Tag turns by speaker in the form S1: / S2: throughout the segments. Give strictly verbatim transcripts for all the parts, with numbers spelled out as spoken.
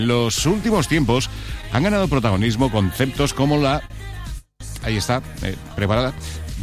S1: En los últimos tiempos han ganado protagonismo conceptos como la, ahí está, eh, preparada,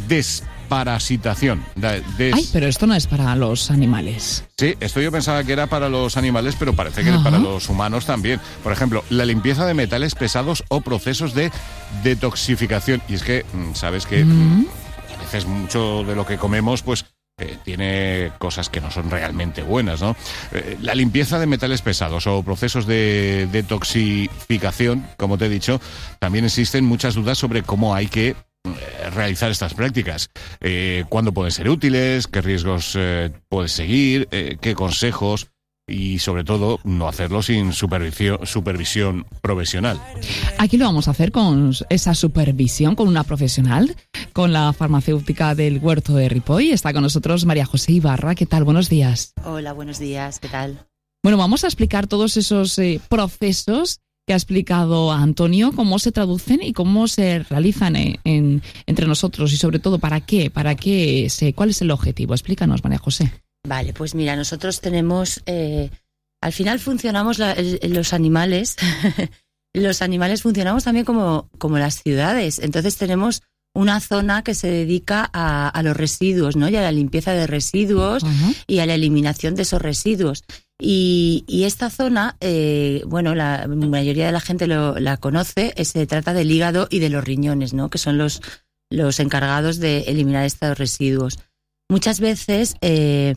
S1: desparasitación. Des...
S2: Ay, pero esto no es para los animales.
S1: Sí, esto yo pensaba que era para los animales, pero parece que es para los humanos también. Por ejemplo, la limpieza de metales pesados o procesos de detoxificación. Y es que, sabes que mm. a veces mucho de lo que comemos, pues, Eh, tiene cosas que no son realmente buenas, ¿no? Eh, la limpieza de metales pesados o procesos de detoxificación, como te he dicho, también existen muchas dudas sobre cómo hay que eh, realizar estas prácticas. Eh, ¿Cuándo pueden ser útiles? ¿Qué riesgos eh, puedes seguir? Eh, ¿Qué consejos? Y sobre todo, no hacerlo sin supervisión, supervisión profesional.
S2: Aquí lo vamos a hacer con esa supervisión, con una profesional, con la farmacéutica del Huerto de Ripoll. Está con nosotros María José Ibarra. ¿Qué tal? Buenos días.
S3: Hola, buenos días. ¿Qué tal?
S2: Bueno, vamos a explicar todos esos eh, procesos que ha explicado Antonio, cómo se traducen y cómo se realizan en, en, entre nosotros y sobre todo, ¿para qué? ¿Para qué? Se, ¿Cuál es el objetivo? Explícanos, María José.
S3: Vale, pues mira, nosotros tenemos, eh, al final funcionamos la, el, los animales, los animales funcionamos también como, como las ciudades, entonces tenemos una zona que se dedica a, a los residuos, ¿no? Y a la limpieza de residuos uh-huh. y a la eliminación de esos residuos. Y, y esta zona, eh, bueno, la mayoría de la gente lo, la conoce, eh, se trata del hígado y de los riñones, ¿no? Que son los, los encargados de eliminar estos residuos. Muchas veces, eh,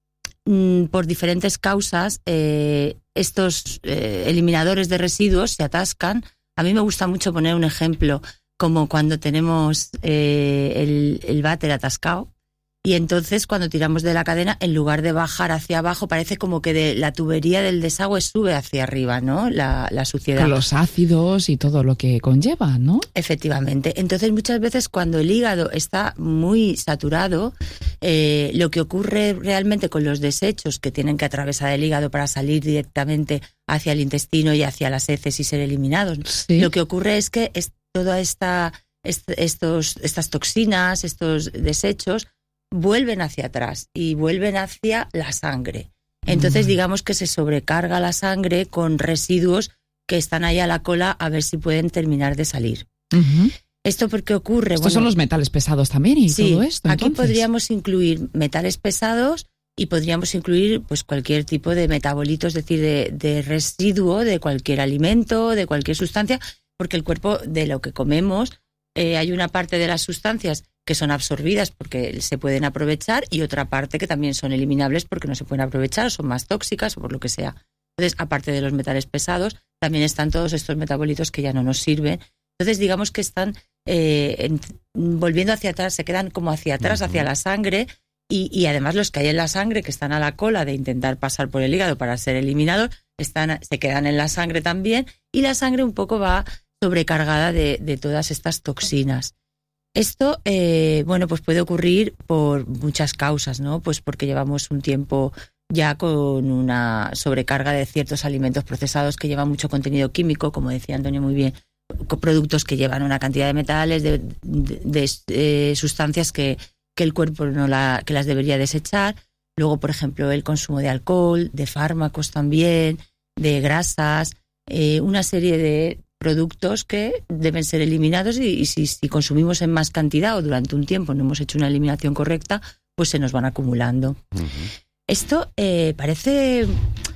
S3: por diferentes causas, eh, estos eh, eliminadores de residuos se atascan. A mí me gusta mucho poner un ejemplo, como cuando tenemos eh, el, el váter atascado. Y entonces cuando tiramos de la cadena, en lugar de bajar hacia abajo, parece como que de la tubería del desagüe sube hacia arriba, ¿no? La, la suciedad.
S2: Con los ácidos y todo lo que conlleva, ¿no?
S3: Efectivamente. Entonces muchas veces cuando el hígado está muy saturado, eh, lo que ocurre realmente con los desechos que tienen que atravesar el hígado para salir directamente hacia el intestino y hacia las heces y ser eliminados, sí. Lo que ocurre es que es toda esta, est, estos, estas toxinas, estos desechos, vuelven hacia atrás y vuelven hacia la sangre. Entonces, digamos que se sobrecarga la sangre con residuos que están ahí a la cola a ver si pueden terminar de salir. Uh-huh. ¿Esto por qué ocurre?
S2: Estos bueno, son los metales pesados también y
S3: sí,
S2: todo esto.
S3: Aquí
S2: entonces.
S3: podríamos incluir metales pesados y podríamos incluir pues cualquier tipo de metabolito, es decir, de, de residuo de cualquier alimento, de cualquier sustancia, porque el cuerpo, de lo que comemos, eh, hay una parte de las sustancias que son absorbidas porque se pueden aprovechar y otra parte que también son eliminables porque no se pueden aprovechar, son más tóxicas o por lo que sea. Entonces, aparte de los metales pesados, también están todos estos metabolitos que ya no nos sirven. Entonces, digamos que están eh, en, volviendo hacia atrás, se quedan como hacia atrás, uh-huh. hacia la sangre y, y además los que hay en la sangre que están a la cola de intentar pasar por el hígado para ser eliminados, están, se quedan en la sangre también y la sangre un poco va sobrecargada de, de todas estas toxinas. Esto, eh, bueno, pues puede ocurrir por muchas causas, ¿no? Pues porque llevamos un tiempo ya con una sobrecarga de ciertos alimentos procesados que llevan mucho contenido químico, como decía Antonio muy bien, con productos que llevan una cantidad de metales, de, de, de, de sustancias que, que el cuerpo no la, que las debería desechar. Luego, por ejemplo, el consumo de alcohol, de fármacos también, de grasas, eh, una serie de productos que deben ser eliminados y, y si, si consumimos en más cantidad o durante un tiempo no hemos hecho una eliminación correcta, pues se nos van acumulando. Uh-huh. Esto eh, parece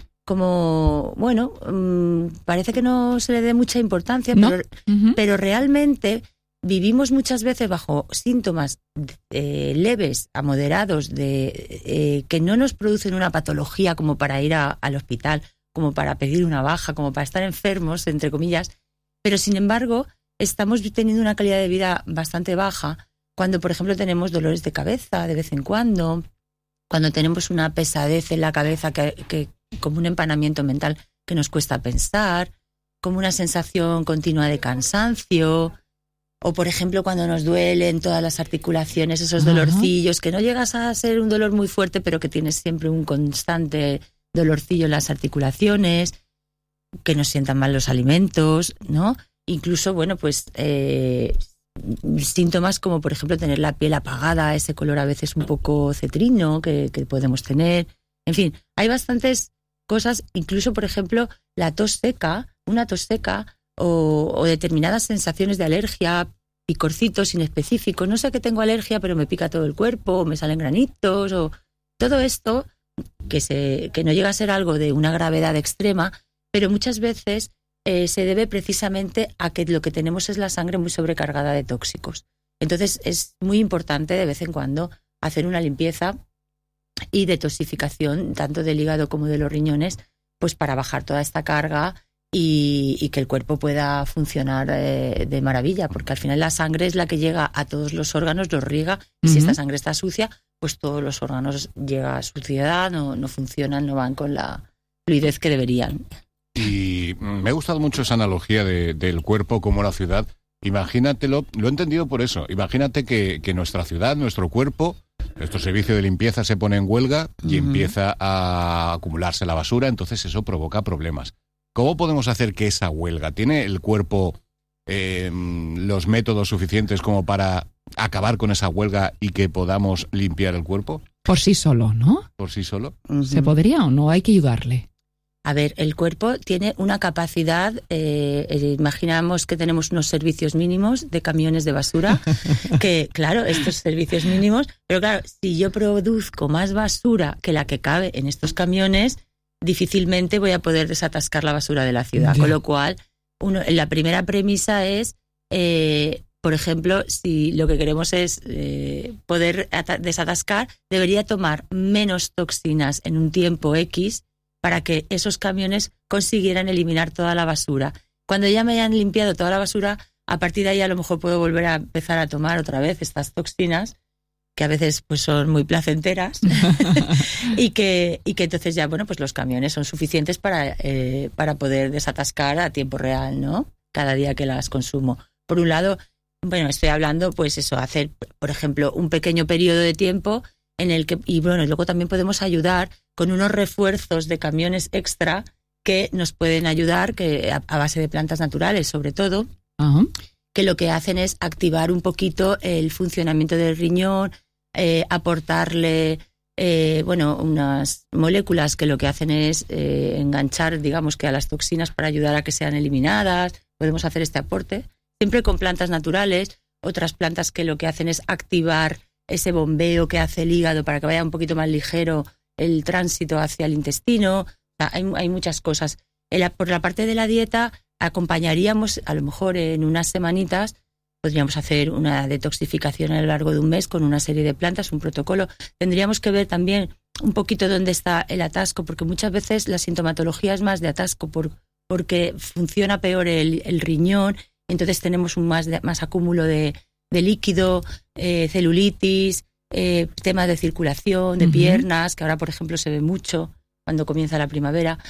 S3: como, bueno, um, parece que no se le dé mucha importancia, ¿no? pero, uh-huh. pero realmente vivimos muchas veces bajo síntomas eh, leves a moderados de eh, que no nos producen una patología como para ir a, al hospital, como para pedir una baja, como para estar enfermos, entre comillas. Pero, sin embargo, estamos teniendo una calidad de vida bastante baja cuando, por ejemplo, tenemos dolores de cabeza de vez en cuando, cuando tenemos una pesadez en la cabeza, que, que como un empanamiento mental que nos cuesta pensar, como una sensación continua de cansancio, o, por ejemplo, cuando nos duelen todas las articulaciones, esos dolorcillos, que no llegas a ser un dolor muy fuerte, pero que tienes siempre un constante dolorcillo en las articulaciones, que nos sientan mal los alimentos, ¿no? Incluso, bueno, pues eh, síntomas como, por ejemplo, tener la piel apagada, ese color a veces un poco cetrino que, que podemos tener. En fin, hay bastantes cosas, incluso, por ejemplo, la tos seca, una tos seca o, o determinadas sensaciones de alergia, picorcitos inespecíficos, no sé que tengo alergia, pero me pica todo el cuerpo, o me salen granitos, o todo esto que, se, que no llega a ser algo de una gravedad extrema, pero muchas veces eh, se debe precisamente a que lo que tenemos es la sangre muy sobrecargada de tóxicos. Entonces es muy importante de vez en cuando hacer una limpieza y detoxificación tanto del hígado como de los riñones, pues para bajar toda esta carga y, y que el cuerpo pueda funcionar eh, de maravilla, porque al final la sangre es la que llega a todos los órganos, los riega, y uh-huh. si esta sangre está sucia, pues todos los órganos llega a suciedad, no, no funcionan, no van con la fluidez que deberían.
S1: Y me ha gustado mucho esa analogía de, del cuerpo como la ciudad. Imagínatelo, lo he entendido por eso, imagínate que, que nuestra ciudad, nuestro cuerpo, nuestro servicio de limpieza se pone en huelga y uh-huh. empieza a acumularse la basura, entonces eso provoca problemas. ¿Cómo podemos hacer que esa huelga, tiene el cuerpo eh, los métodos suficientes como para acabar con esa huelga y que podamos limpiar el cuerpo?
S2: Por sí solo, ¿no?
S1: Por sí solo.
S2: Uh-huh. ¿Se podría o no? Hay que ayudarle.
S3: A ver, el cuerpo tiene una capacidad, eh, eh, imaginamos que tenemos unos servicios mínimos de camiones de basura, que claro, estos servicios mínimos, pero claro, si yo produzco más basura que la que cabe en estos camiones, difícilmente voy a poder desatascar la basura de la ciudad. Yeah. Con lo cual, uno, la primera premisa es, eh, por ejemplo, si lo que queremos es eh, poder at- desatascar, debería tomar menos toxinas en un tiempo X, para que esos camiones consiguieran eliminar toda la basura. Cuando ya me hayan limpiado toda la basura, a partir de ahí a lo mejor puedo volver a empezar a tomar otra vez estas toxinas, que a veces pues son muy placenteras, y que y que entonces ya, bueno, pues los camiones son suficientes para, eh, para poder desatascar a tiempo real, ¿no? Cada día que las consumo. Por un lado, bueno, estoy hablando, pues eso, hacer, por ejemplo, un pequeño periodo de tiempo en el que, y bueno, luego también podemos ayudar con unos refuerzos de camiones extra que nos pueden ayudar, que a, a base de plantas naturales sobre todo, uh-huh. que lo que hacen es activar un poquito el funcionamiento del riñón, eh, aportarle eh, bueno, unas moléculas que lo que hacen es eh, enganchar, digamos que a las toxinas para ayudar a que sean eliminadas. Podemos hacer este aporte, siempre con plantas naturales, otras plantas que lo que hacen es activar ese bombeo que hace el hígado para que vaya un poquito más ligero el tránsito hacia el intestino. O sea, hay, hay muchas cosas. El, por la parte de la dieta, acompañaríamos, a lo mejor en unas semanitas, podríamos hacer una detoxificación a lo largo de un mes con una serie de plantas, un protocolo. Tendríamos que ver también un poquito dónde está el atasco, porque muchas veces la sintomatología es más de atasco por, porque funciona peor el, el riñón, entonces tenemos un más, de, más acúmulo de de líquido, eh, celulitis, eh, temas de circulación, de uh-huh. piernas, que ahora, por ejemplo, se ve mucho cuando comienza la primavera,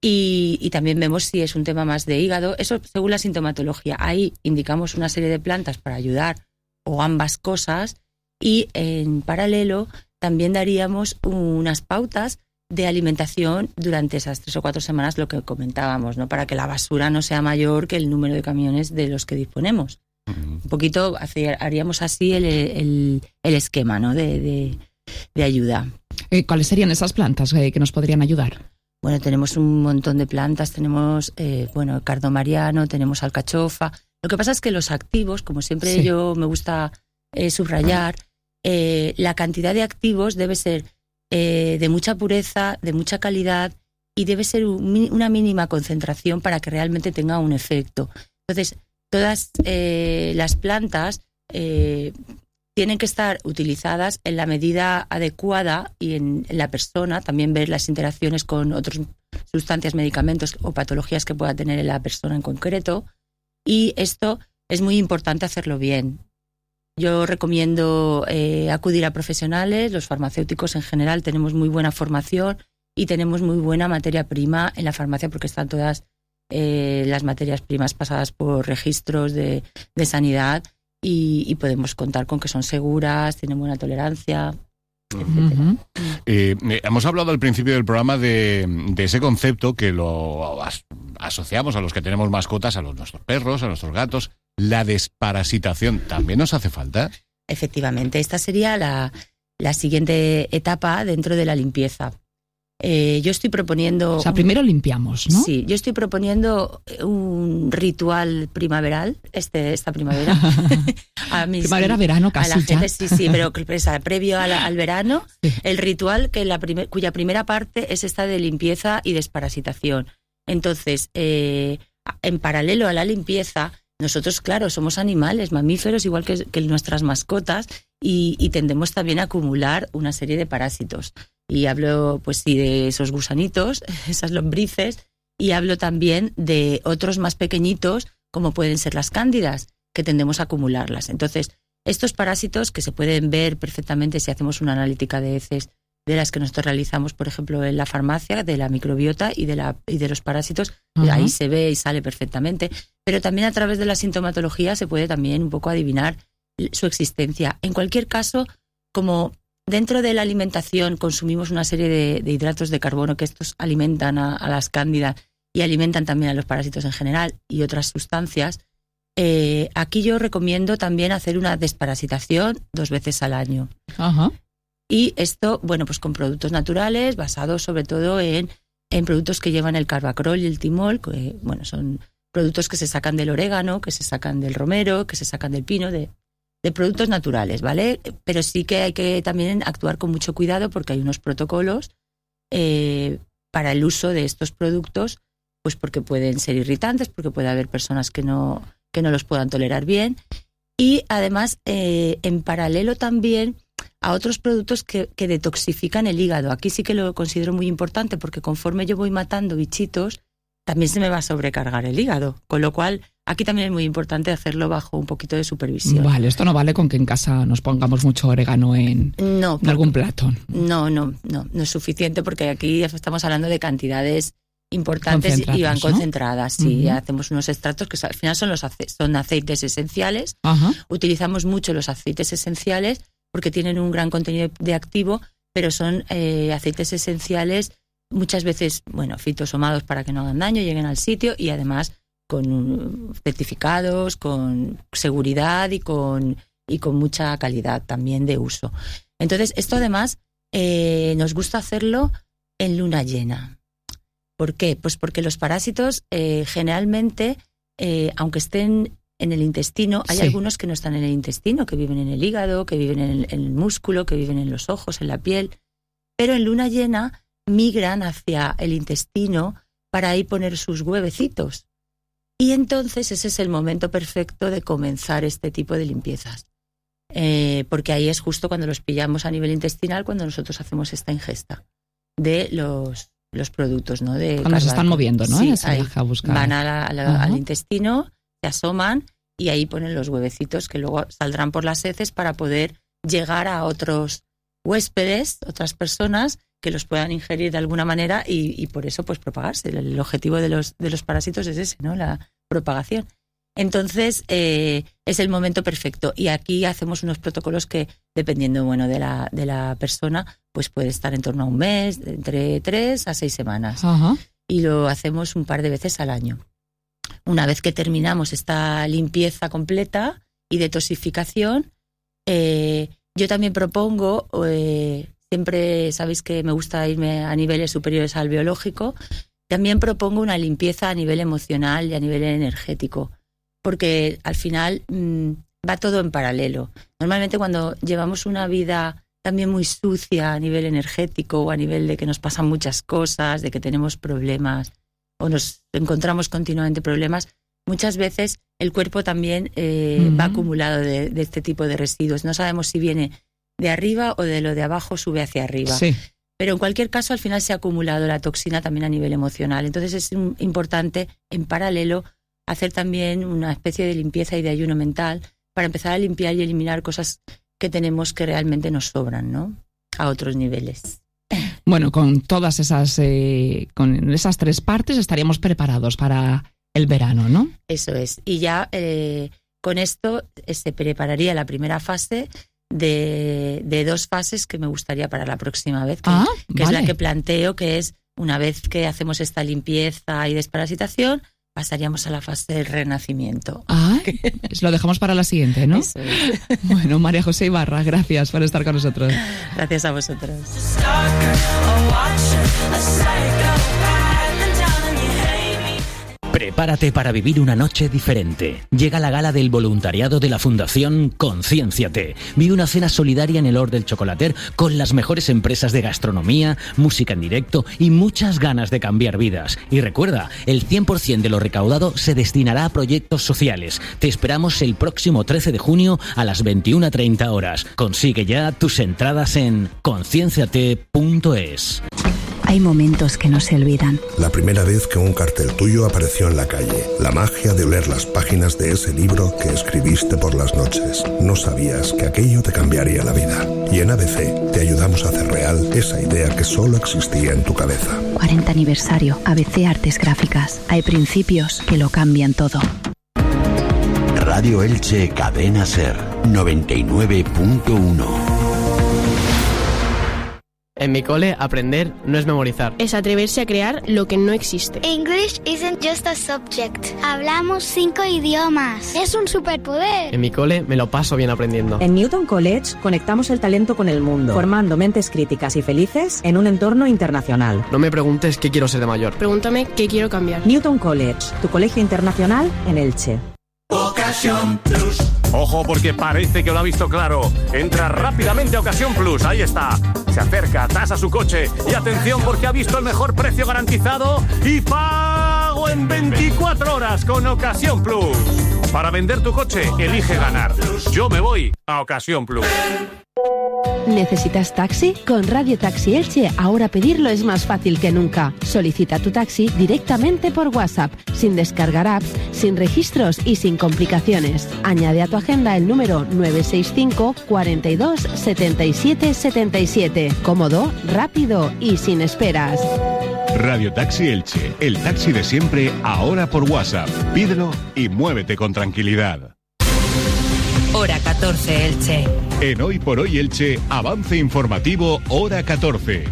S3: y, y también vemos si es un tema más de hígado, eso según la sintomatología. Ahí indicamos una serie de plantas para ayudar, o ambas cosas, y en paralelo también daríamos unas pautas de alimentación durante esas tres o cuatro semanas, lo que comentábamos, ¿no? Para que la basura no sea mayor que el número de camiones de los que disponemos. Un poquito haríamos así el, el, el esquema, ¿no? de, de, de ayuda.
S2: Eh, ¿Cuáles serían esas plantas eh, que nos podrían ayudar?
S3: Bueno, tenemos un montón de plantas, tenemos eh, bueno, cardomariano, tenemos alcachofa. Lo que pasa es que los activos, como siempre sí. yo me gusta eh, subrayar, eh, la cantidad de activos debe ser eh, de mucha pureza, de mucha calidad, y debe ser un, una mínima concentración para que realmente tenga un efecto. Entonces, todas eh, las plantas eh, tienen que estar utilizadas en la medida adecuada y en, en la persona, también ver las interacciones con otras sustancias, medicamentos o patologías que pueda tener la persona en concreto, y esto es muy importante hacerlo bien. Yo recomiendo eh, acudir a profesionales, los farmacéuticos en general tenemos muy buena formación y tenemos muy buena materia prima en la farmacia porque están todas Eh, las materias primas pasadas por registros de, de sanidad y, y podemos contar con que son seguras, tienen buena tolerancia, etcétera.
S1: Uh-huh. Eh, hemos hablado al principio del programa de, de ese concepto que lo as, asociamos a los que tenemos mascotas, a los, nuestros perros, a nuestros gatos, la desparasitación. ¿También nos hace falta?
S3: Efectivamente, esta sería la, la siguiente etapa dentro de la limpieza. Eh, yo estoy proponiendo...
S2: O sea, primero limpiamos, ¿no?
S3: Sí, yo estoy proponiendo un ritual primaveral, este esta primavera. a mis,
S2: Primavera, verano, casi
S3: a la gente,
S2: ya.
S3: sí, sí, pero previo a la, al verano, sí. El ritual que la primer, cuya primera parte es esta de limpieza y desparasitación. Entonces, eh, en paralelo a la limpieza, nosotros, claro, somos animales, mamíferos, igual que, que nuestras mascotas, y, y tendemos también a acumular una serie de parásitos. Y hablo, pues sí, de esos gusanitos, esas lombrices, y hablo también de otros más pequeñitos, como pueden ser las cándidas, que tendemos a acumularlas. Entonces, estos parásitos que se pueden ver perfectamente si hacemos una analítica de heces de las que nosotros realizamos, por ejemplo, en la farmacia, de la microbiota y de, la, y de los parásitos, uh-huh. Ahí se ve y sale perfectamente. Pero también a través de la sintomatología se puede también un poco adivinar su existencia. En cualquier caso, como dentro de la alimentación consumimos una serie de, de hidratos de carbono que estos alimentan a, a las cándidas y alimentan también a los parásitos en general y otras sustancias, eh, aquí yo recomiendo también hacer una desparasitación dos veces al año.
S2: Ajá.
S3: Y esto, bueno, pues con productos naturales, basados sobre todo en, en productos que llevan el carbacrol y el timol, que bueno, son productos que se sacan del orégano, que se sacan del romero, que se sacan del pino, de de productos naturales, ¿vale? Pero sí que hay que también actuar con mucho cuidado porque hay unos protocolos eh, para el uso de estos productos, pues porque pueden ser irritantes, porque puede haber personas que no, que no los puedan tolerar bien. Y además, eh, en paralelo también a otros productos que, que detoxifican el hígado. Aquí sí que lo considero muy importante porque conforme yo voy matando bichitos, también se me va a sobrecargar el hígado, con lo cual aquí también es muy importante hacerlo bajo un poquito de supervisión.
S2: Vale, esto no vale con que en casa nos pongamos mucho orégano en,
S3: no,
S2: en algún plato.
S3: No, no, no, no es suficiente porque aquí estamos hablando de cantidades importantes y van concentradas. ¿No? Sí, uh-huh. Hacemos unos extractos que al final son los ace- son aceites esenciales.
S2: Uh-huh.
S3: Utilizamos mucho los aceites esenciales porque tienen un gran contenido de activo, pero son eh, aceites esenciales muchas veces, bueno, fitosomados para que no hagan daño, lleguen al sitio y además con certificados, con seguridad y con, y con mucha calidad también de uso. Entonces, esto además eh, nos gusta hacerlo en luna llena. ¿Por qué? Pues porque los parásitos eh, generalmente, eh, aunque estén en el intestino, hay sí. algunos que no están en el intestino, que viven en el hígado, que viven en el, en el músculo, que viven en los ojos, en la piel, pero en luna llena migran hacia el intestino para ahí poner sus huevecitos. Y entonces ese es el momento perfecto de comenzar este tipo de limpiezas. Eh, porque ahí es justo cuando los pillamos a nivel intestinal, cuando nosotros hacemos esta ingesta de los, los productos, ¿no? De
S2: cuando se están moviendo, ¿no?
S3: Sí,
S2: ahí a buscar.
S3: Van a la, a la, uh-huh. al intestino, se asoman y ahí ponen los huevecitos que luego saldrán por las heces para poder llegar a otros huéspedes, otras personas que los puedan ingerir de alguna manera y, y por eso pues propagarse. El, el objetivo de los, de los parásitos es ese, ¿no? La propagación. Entonces eh, es el momento perfecto y aquí hacemos unos protocolos que dependiendo bueno de la, de la persona pues puede estar en torno a un mes, entre tres a seis semanas.
S2: Uh-huh.
S3: Y lo hacemos un par de veces al año. Una vez que terminamos esta limpieza completa y detoxificación, eh, yo también propongo... Eh, Siempre sabéis que me gusta irme a niveles superiores al biológico. También propongo una limpieza a nivel emocional y a nivel energético, porque al final mmm, va todo en paralelo. Normalmente cuando llevamos una vida también muy sucia a nivel energético o a nivel de que nos pasan muchas cosas, de que tenemos problemas o nos encontramos continuamente problemas, muchas veces el cuerpo también eh, uh-huh. va acumulado de, de este tipo de residuos. No sabemos si viene de arriba o de lo de abajo sube hacia arriba.
S2: Sí.
S3: Pero en cualquier caso, al final se ha acumulado la toxina también a nivel emocional. Entonces es importante, en paralelo, hacer también una especie de limpieza y de ayuno mental para empezar a limpiar y eliminar cosas que tenemos que realmente nos sobran, ¿no? A otros niveles.
S2: Bueno, con todas esas, eh, con esas tres partes estaríamos preparados para el verano, ¿no?
S3: Eso es. Y ya eh, con esto eh, se prepararía la primera fase De, de dos fases que me gustaría para la próxima vez, que,
S2: ah,
S3: que
S2: vale.
S3: es la que planteo, que es una vez que hacemos esta limpieza y desparasitación, pasaríamos a la fase del renacimiento.
S2: Ah, lo dejamos para la siguiente, ¿no?
S3: Eso es.
S2: Bueno, María José Ibarra, gracias por estar con nosotros.
S3: Gracias a vosotros.
S4: Prepárate para vivir una noche diferente. Llega la gala del voluntariado de la Fundación Conciénciate. Vive una cena solidaria en el Hort del Chocolater con las mejores empresas de gastronomía, música en directo y muchas ganas de cambiar vidas. Y recuerda, el cien por ciento de lo recaudado se destinará a proyectos sociales. Te esperamos el próximo trece de junio a las veintiuna treinta horas. Consigue ya tus entradas en concienciate punto es.
S5: Hay momentos que no se olvidan.
S6: La primera vez que un cartel tuyo apareció en la calle. La magia de oler las páginas de ese libro que escribiste por las noches. No sabías que aquello te cambiaría la vida. Y en A B C te ayudamos a hacer real esa idea que solo existía en tu cabeza.
S5: cuarenta aniversario. A B C Artes Gráficas. Hay principios que lo cambian todo.
S7: Radio Elche Cadena Ser noventa y nueve punto uno.
S8: En mi cole, aprender no es memorizar.
S9: Es atreverse a crear lo que no existe.
S10: English isn't just a subject. Hablamos cinco idiomas. Es un superpoder.
S8: En mi cole me lo paso bien aprendiendo.
S11: En Newton College conectamos el talento con el mundo, formando mentes críticas y felices en un entorno internacional.
S8: No me preguntes qué quiero ser de mayor.
S9: Pregúntame qué quiero cambiar.
S11: Newton College, tu colegio internacional en Elche.
S12: Ocasión Plus. Ojo, porque parece que lo ha visto claro. Entra rápidamente a Ocasión Plus, ahí está. Se acerca, tasa su coche y atención porque ha visto el mejor precio garantizado y pago en veinticuatro horas con Ocasión Plus. Para vender tu coche, elige ganar. Yo me voy a Ocasión Plus.
S13: ¿Necesitas taxi? Con Radio Taxi Elche ahora pedirlo es más fácil que nunca. Solicita tu taxi directamente por WhatsApp, sin descargar apps, sin registros y sin complicaciones. Añade a tu agenda el número nueve seis cinco, cuarenta y dos, setenta y siete, setenta y siete. Cómodo, rápido y sin esperas.
S1: Radio Taxi Elche, el taxi de siempre, ahora por WhatsApp. Pídelo y muévete con tranquilidad.
S14: Hora catorce Elche.
S1: En Hoy por Hoy Elche, avance informativo, hora catorce.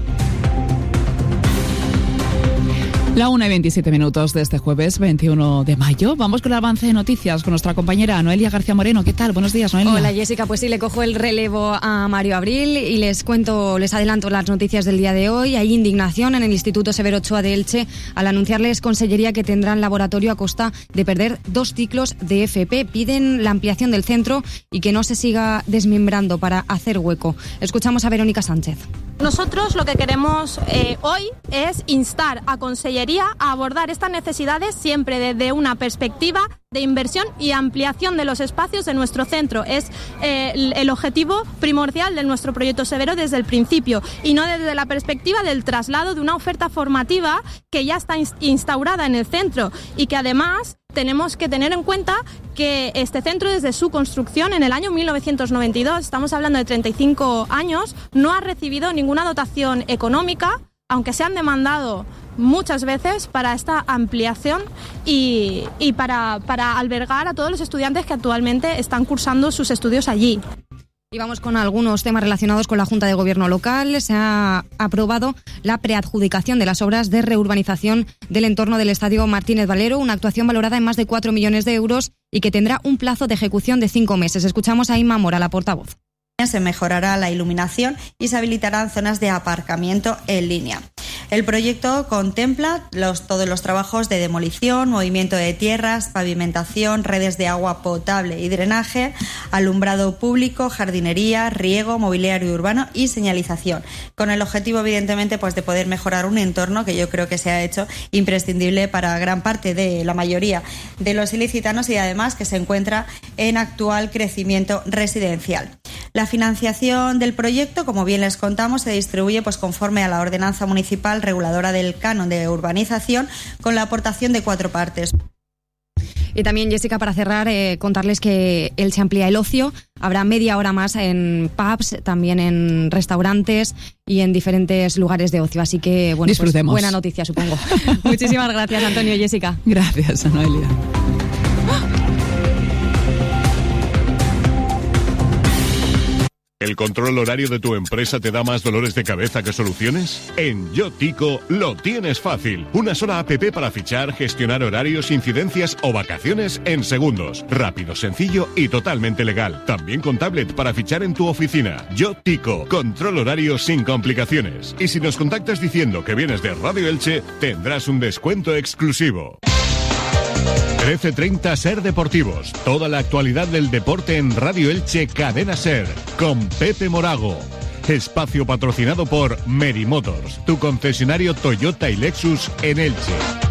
S2: La una y veintisiete minutos de este jueves veintiuno de mayo. Vamos con el avance de noticias con nuestra compañera Noelia García Moreno. ¿Qué tal? Buenos días, Noelia.
S15: Hola, Jessica. Pues sí, le cojo el relevo a Mario Abril y les cuento, les adelanto las noticias del día de hoy. Hay indignación en el Instituto Severo Ochoa de Elche al anunciarles Consellería que tendrán laboratorio a costa de perder dos ciclos de F P. Piden la ampliación del centro y que no se siga desmembrando para hacer hueco. Escuchamos a Verónica Sánchez.
S16: Nosotros lo que queremos eh, hoy es instar a Consellería a abordar estas necesidades siempre desde una perspectiva de inversión y ampliación de los espacios de nuestro centro. Es eh, el, el objetivo primordial de nuestro proyecto Severo desde el principio y no desde la perspectiva del traslado de una oferta formativa que ya está instaurada en el centro y que además tenemos que tener en cuenta que este centro desde su construcción en el año mil novecientos noventa y dos, estamos hablando de treinta y cinco años, no ha recibido ninguna dotación económica, aunque se han demandado muchas veces para esta ampliación y, y para, para albergar a todos los estudiantes que actualmente están cursando sus estudios allí.
S15: Y vamos con algunos temas relacionados con la Junta de Gobierno local. Se ha aprobado la preadjudicación de las obras de reurbanización del entorno del Estadio Martínez Valero, una actuación valorada en más de cuatro millones de euros y que tendrá un plazo de ejecución de cinco meses. Escuchamos a Inma Mora, la portavoz.
S17: Se mejorará la iluminación y se habilitarán zonas de aparcamiento en línea. El proyecto contempla los, todos los trabajos de demolición, movimiento de tierras, pavimentación, redes de agua potable y drenaje, alumbrado público, jardinería, riego, mobiliario urbano y señalización, con el objetivo evidentemente pues de poder mejorar un entorno que yo creo que se ha hecho imprescindible para gran parte de la mayoría de los ilicitanos y además que se encuentra en actual crecimiento residencial. La financiación del proyecto, como bien les contamos, se distribuye pues conforme a la ordenanza municipal reguladora del canon de urbanización con la aportación de cuatro partes.
S15: Y también, Jessica, para cerrar, eh, contarles que él se amplía el ocio. Habrá media hora más en pubs, también en restaurantes y en diferentes lugares de ocio. Así que, bueno, pues, buena noticia, supongo. Muchísimas gracias, Antonio y Jessica.
S2: Gracias, Noelia.
S1: ¿El control horario de tu empresa te da más dolores de cabeza que soluciones? En YoTico lo tienes fácil. Una sola app para fichar, gestionar horarios, incidencias o vacaciones en segundos. Rápido, sencillo y totalmente legal. También con tablet para fichar en tu oficina. YoTico, control horario sin complicaciones. Y si nos contactas diciendo que vienes de Radio Elche, tendrás un descuento exclusivo. trece treinta Ser Deportivos. Toda la actualidad del deporte en Radio Elche Cadena Ser. Con Pepe Morago. Espacio patrocinado por Meri Motors, tu concesionario Toyota y Lexus en Elche.